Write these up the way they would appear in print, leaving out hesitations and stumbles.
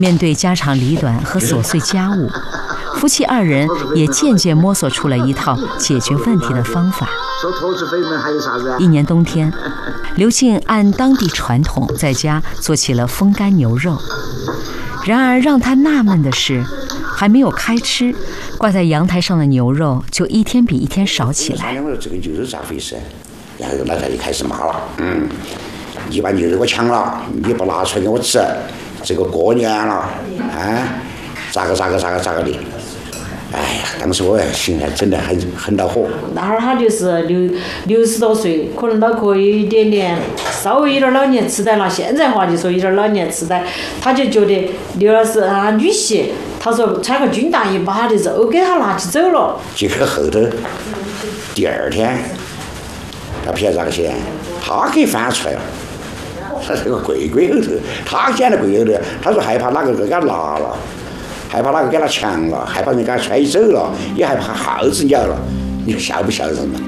面对家长里短和琐碎家务，夫妻二人也渐渐摸索出了一套解决问题的方法。一年冬天，刘庆按当地传统在家做起了风干牛肉。然而让他纳闷的是，还没有开吃，挂在阳台上的牛肉就一天比一天少起来。 这个牛肉咋回事？然后老太太就开始骂了，你把牛肉给我抢了，你不拿出来给我吃，这个过年了，啊，咋个的。哎呀，当时我心还真的很恼火。 那会儿他就是60多岁，可能脑壳有一点点，稍微有点老年痴呆了。现在话就说有点老年痴呆，他就觉得刘老师他女婿，他说穿个军大衣把他的肉给他拿起走了。 结果后头第二天，他不晓得咋个写，他给翻出来了。他这个柜后头，他捡到柜后头，他说害怕哪个给他拿了。害怕哪个给他抢了，害怕人给他揣走了，也害怕耗子咬了，你孝不孝顺嘛？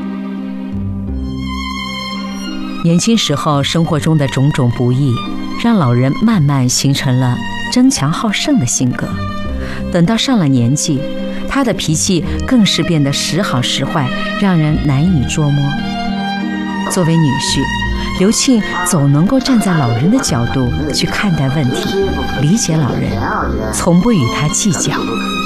年轻时候生活中的种种不易，让老人慢慢形成了争强好胜的性格。等到上了年纪，他的脾气更是变得时好时坏，让人难以捉摸。作为女婿，刘庆总能够站在老人的角度去看待问题，理解老人，从不与他计较。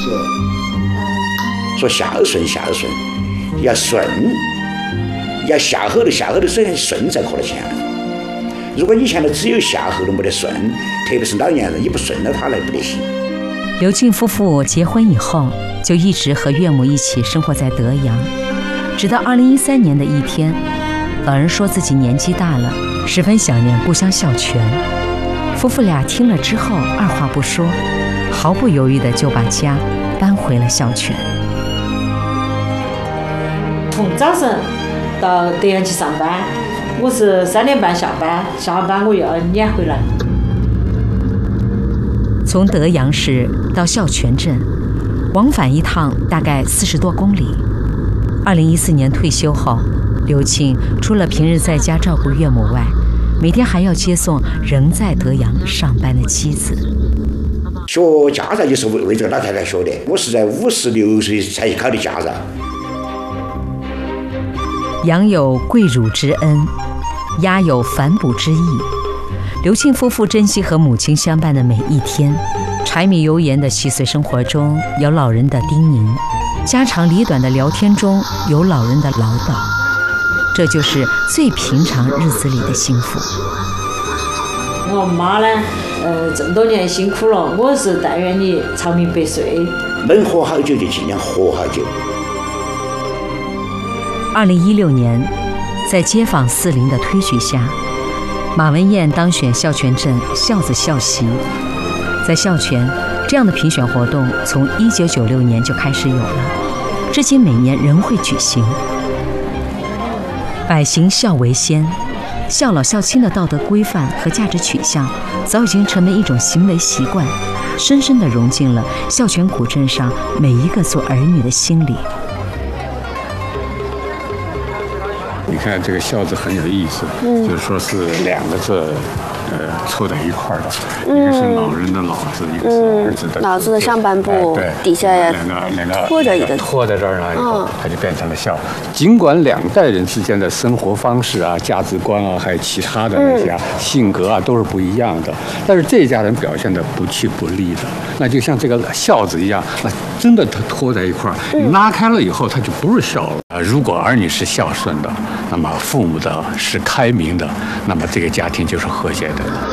说孝顺要顺，要孝后头首先顺才可得前。如果你现在只有孝后头没得顺，特别是老年人，你不顺了他来不得行。 刘庆夫妇结婚以后，就一直和岳母一起生活在德阳，直到2013年的一天，老人说自己年纪大了，十分想念故乡孝全。夫妇俩听了之后，二话不说，毫不犹豫地就把家搬回了孝全。 从早上到德阳去上班，我是3点半下班，下班我要撵回来。 从德阳市到孝全镇，往返一趟大概40多公里。2014年退休后，刘庆除了平日在家照顾岳母外，每天还要接送仍在德阳上班的妻子。 学驾照就是为这个老太太学的，我是在56岁才考的驾照。 羊有跪乳之恩，鸭有反哺之意。刘庆夫妇珍惜和母亲相伴的每一天，柴米油盐的细碎生活中有老人的叮咛，家长里短的聊天中有老人的唠叨，这就是最平常日子里的幸福。 我妈呢，这么多年辛苦了，我是但愿你长命百岁。 能活好久就尽量活好久。 2016年，在街坊四邻的推举下，马文燕当选孝全镇孝子孝媳。在孝全，这样的评选活动从1996年就开始有了，至今每年仍会举行。百行孝为先，孝老孝亲的道德规范和价值取向早已经成为一种行为习惯，深深地融进了孝全古镇上每一个做儿女的心里。 你看这个孝字很有意思，就是说是2个字凑在一块儿的，一个是老人的老字，一个是儿子的老字的上半部，底下两个拖着一个拖在这儿呢，以后它就变成了孝。尽管2代人之间的生活方式啊、价值观啊，还有其他的那些性格啊，都是不一样的，但是这一家人表现的不弃不离的，那就像这个孝字一样，那真的它拖在一块儿，你拉开了以后，它就不是孝了。如果儿女是孝顺的，那么父母的是开明的，那么这个家庭就是和谐的。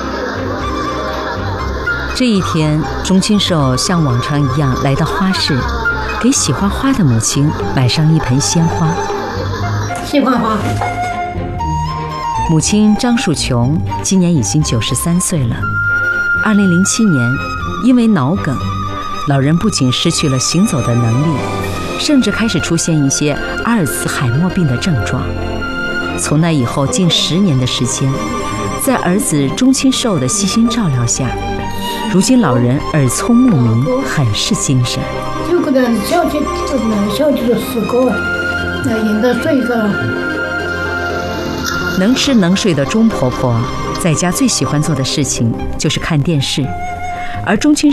这一天，钟清寿像往常一样来到花市，给喜欢花的母亲买上一盆鲜花。 喜欢花。 母亲张树琼今年已经93岁了。2007年，因为脑梗，老人不仅失去了行走的能力，甚至开始出现一些阿尔茨海默病的症状。从那以后近10年的时间，在儿子钟清寿的细心照料下，如今老人耳聪目明，很是精神。 就个人小区的4个，那应该睡个了。 能吃能睡的钟婆婆，在家最喜欢做的事情就是看电视。 而中青